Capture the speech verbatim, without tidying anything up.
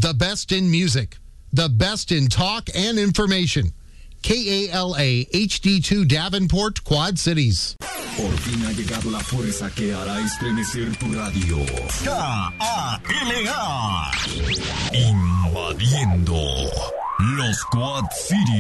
The best in music. The best in talk and information. K A L A H D two Davenport, Quad Cities. Por fin ha llegado la fuerza que hará estremecer tu radio. K A L A. Invadiendo los Quad Cities.